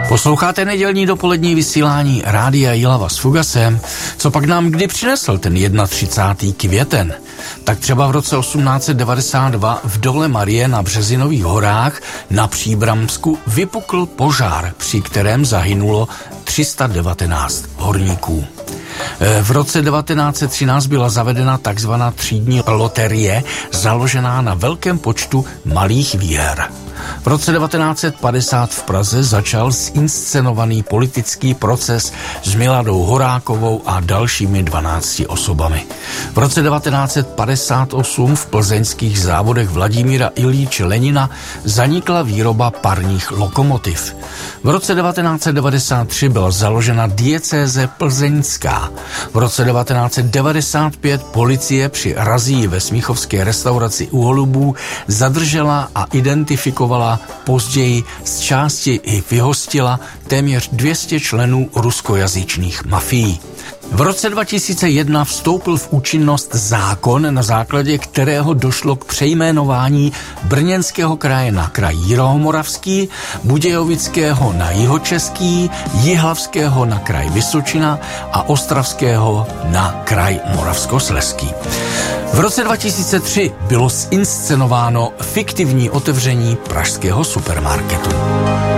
Posloucháte nedělní dopolední vysílání Rádia Jilava s Fugasem. Co pak nám kdy přinesl ten 31. květen? Tak třeba v roce 1892 v Dole Marie na Březinových horách na Příbramsku vypukl požár, při kterém zahynulo 319 horníků. V roce 1913 byla zavedena takzvaná třídní loterie, založená na velkém počtu malých výher. V roce 1950 v Praze začal zinscenovaný politický proces s Miladou Horákovou a dalšími 12 osobami. V roce 1958 v plzeňských závodech Vladimíra Iljiče Lenina zanikla výroba parních lokomotiv. V roce 1993 byla založena diecéze plzeňská. V roce 1995 policie při razii ve smíchovské restauraci U Holubů zadržela a identifikovala, později z části i vyhostila téměř 200 členů ruskojazyčných mafií. V roce 2001 vstoupil v účinnost zákon, na základě kterého došlo k přejmenování Brněnského kraje na kraj Jihomoravský, Budějovického na Jihočeský, Jihlavského na kraj Vysočina a Ostravského na kraj Moravskoslezský. V roce 2003 bylo zinscenováno fiktivní otevření pražského supermarketu.